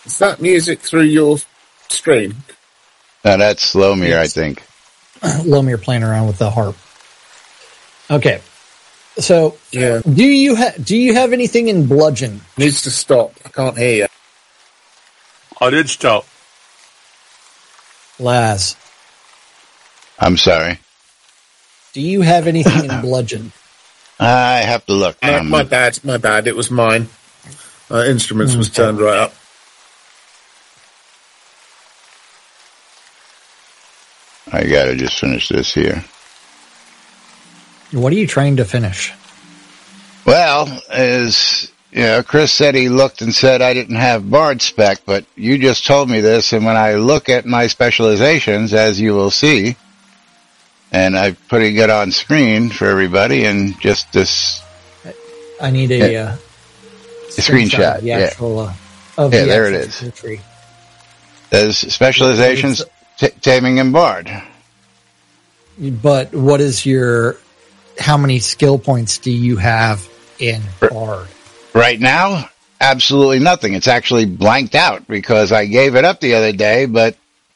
Is that music through your stream? No, that's Lomir, I think. Lomir playing around with the harp. Okay. So, Yeah. do you have anything in bludgeon? Needs to stop. I can't hear you. I did stop. Laz, I'm sorry. do you have anything in bludgeon? I have to look. My bad. It was mine. Instruments was turned right up. I gotta just finish this here. What are you trying to finish? Well, as you know, Chris said he looked and said I didn't have Bard spec, but you just told me this, and when I look at my specializations, as you will see, and I'm putting it on screen for everybody, and just this... I need a screenshot. Of the actual, of yeah, the there it actual is. tree. There's specializations, taming and Bard. But what is your... How many skill points do you have in Bard? Right now, absolutely nothing. It's actually blanked out because I gave it up the other day, but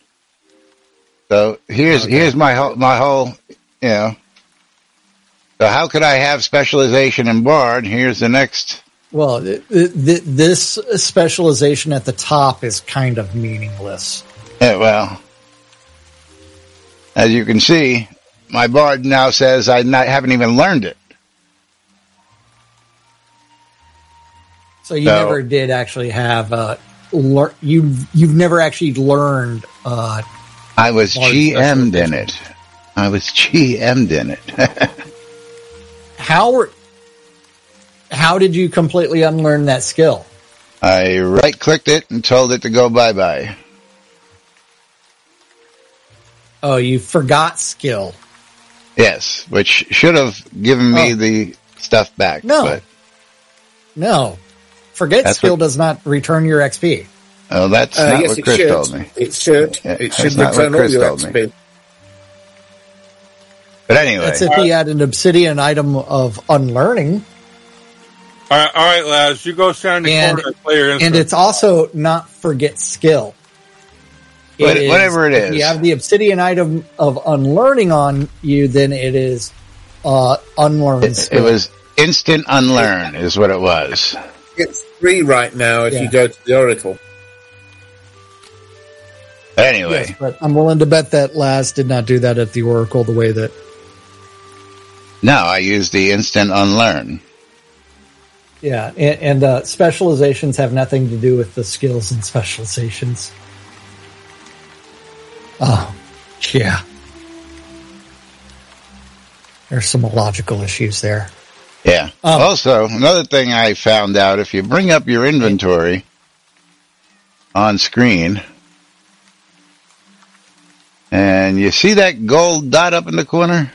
so here's my whole, you know. So how could I have specialization in Bard? Here's the next. Well, this specialization at the top is kind of meaningless. Yeah, well, as you can see, my Bard now says I haven't even learned it. So you never did actually have you've never actually learned. I was GM'd in it. I was GM'd in it. How did you completely unlearn that skill? I right-clicked it and told it to go bye-bye. Oh, you forgot skill. Yes, which should have given me the stuff back. No. Forget skill does not return your XP. Oh, that's not what Chris told me. It should. It should return all your XP. But anyway. That's if he had an obsidian item of unlearning. All right, Laz, you go stand in the corner and play your instrument. And it's also not forget skill. Whatever it is. If you have the obsidian item of unlearning on you, then it is unlearn skill. It was instant unlearn is what it was. It's 3 right now if you go to the Oracle. Anyway. Yes, but I'm willing to bet that Laz did not do that at the Oracle the way that... No, I used the instant unlearn. Yeah, and specializations have nothing to do with the skills and specializations. Oh, yeah. There's some logical issues there. Yeah. Also, another thing I found out, if you bring up your inventory on screen, and you see that gold dot up in the corner?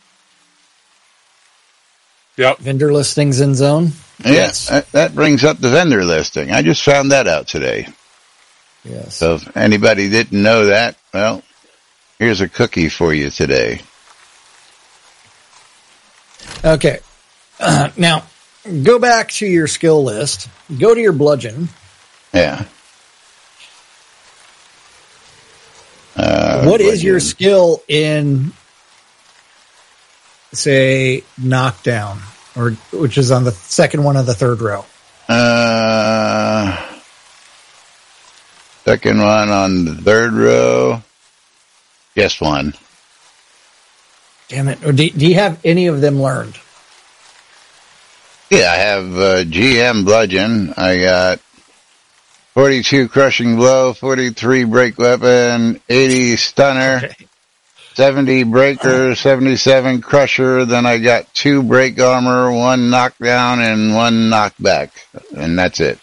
Yep. Vendor listings in zone? Yes. That brings up the vendor listing. I just found that out today. Yes. So if anybody didn't know that, well, here's a cookie for you today. Okay. Now, go back to your skill list. Go to your bludgeon. Yeah. What is your skill in, say, knockdown, or which is on the second one of the third row? Second one on the third row. Just one. Damn it. Do you have any of them learned? Yeah, I have GM bludgeon. I got 42 crushing blow, 43 break weapon, 80 stunner, 70 breaker, 77 crusher. Then I got 2 break armor, 1 knockdown, and 1 knockback, and that's it.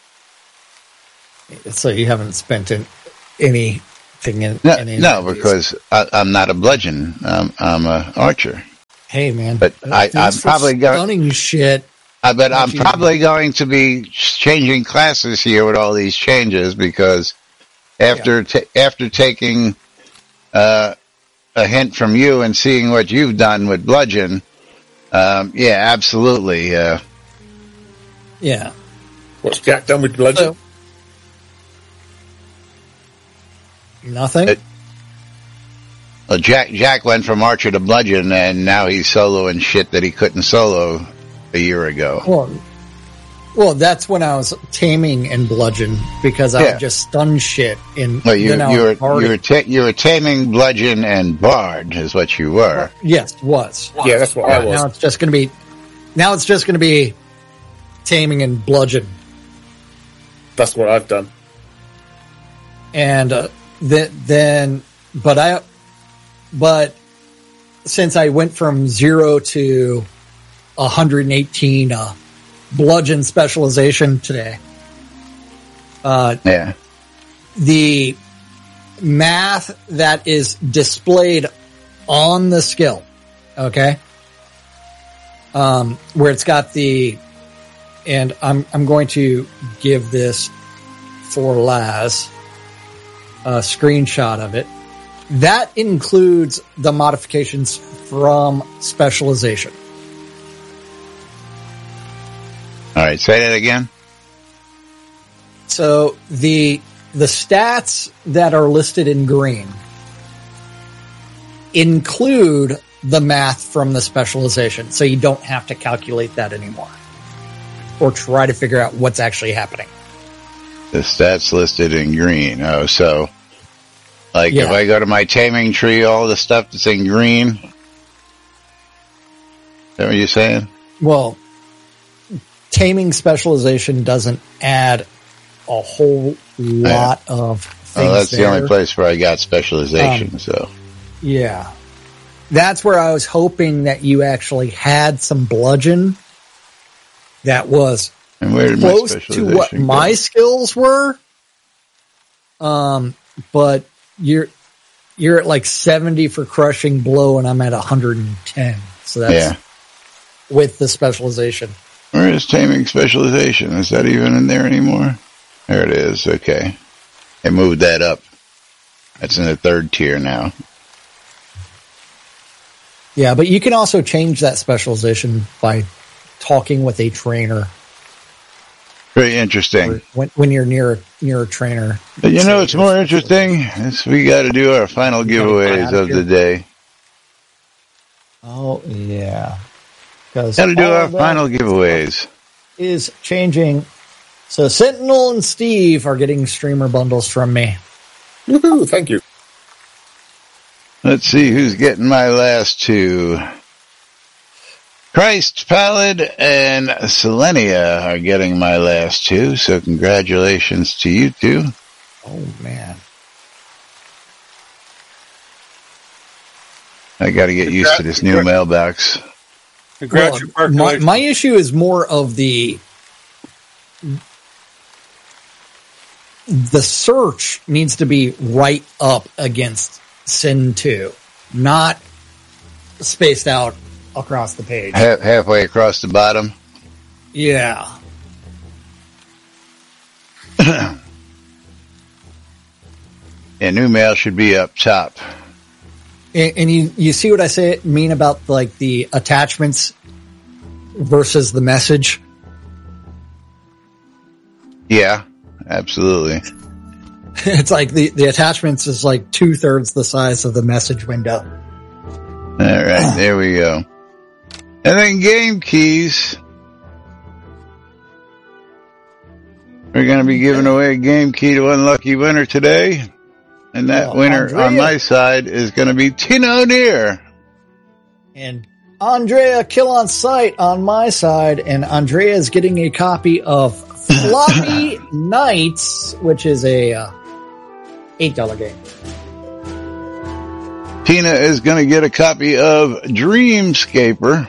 So you haven't spent anything in no, because I'm not a bludgeon. I'm a archer. Hey, man, but I'm probably stunning shit. But I'm probably going to be changing classes here with all these changes because after taking a hint from you and seeing what you've done with bludgeon, yeah, absolutely. Yeah. What's Jack done with bludgeon? Nothing. Well, Jack went from archer to bludgeon, and now he's soloing shit that he couldn't solo a year ago. Well, that's when I was taming and bludgeon because I would just stun shit in. Well, you were taming, bludgeon, and bard is what you were. Yes, was. Yeah, that's what I was. Now it's just going to be taming and bludgeon. That's what I've done. And but since I went from 0 to 118 bludgeon specialization today, the math that is displayed on the skill, okay, where it's got and I'm going to give this for Laz a screenshot of it. That includes the modifications from specialization. All right, say that again. So the stats that are listed in green include the math from the specialization, so you don't have to calculate that anymore or try to figure out what's actually happening. The stats listed in green. Oh, so if I go to my taming tree, all the stuff that's in green. Is that what you're saying? Well, taming specialization doesn't add a whole lot of things. That's the only place where I got specialization. Yeah. That's where I was hoping that you actually had some bludgeon that was close to what my skills were. But you're at like 70 for crushing blow and I'm at 110. So that's with the specialization. Where is taming specialization? Is that even in there anymore? There it is. Okay. I moved that up. That's in the 3rd tier now. Yeah, but you can also change that specialization by talking with a trainer. Very interesting. When you're near a trainer. But you know what's more interesting? Is we got to do our final giveaways of the day. Oh, yeah. Got to do our final giveaways. Is changing. So Sentinel and Steve are getting streamer bundles from me. Woohoo, thank you. Let's see who's getting my last two. Christ Pallid and Selenia are getting my last two, so congratulations to you two. Oh, man. I got to get used to this new mailbox. Congratulations. My issue is more of the search needs to be right up against Sin 2, not spaced out across the page. Halfway across the bottom? Yeah. New mail should be up top. And you see what I mean about like the attachments versus the message? Yeah, absolutely. It's like the attachments is like 2/3 the size of the message window. All right, there we go. And then game keys. We're going to be giving away a game key to Unlucky Winner today. And that winner Andrea, on my side is going to be Tina O'Near. And Andrea Kill on Sight on my side. And Andrea is getting a copy of Floppy Nights, which is a $8 game. Tina is going to get a copy of Dreamscaper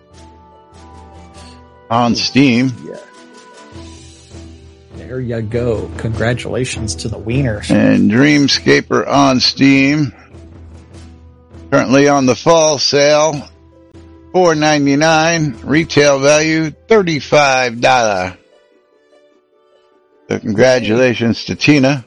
on Steam. Yeah. There you go. Congratulations to the wieners. And Dreamscaper on Steam. Currently on the fall sale. $4.99. Retail value $35. So congratulations to Tina.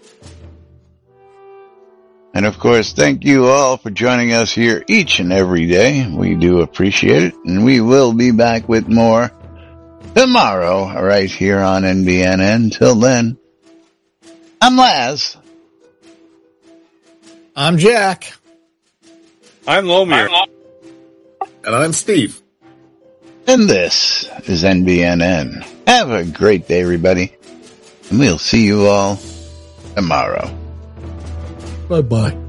And of course, thank you all for joining us here each and every day. We do appreciate it. And we will be back with more tomorrow right here on NBNN. Till then, I'm Laz. I'm Jack. I'm Lomir. And I'm Steve. And this is NBNN. Have a great day, everybody. And we'll see you all tomorrow. Bye-bye.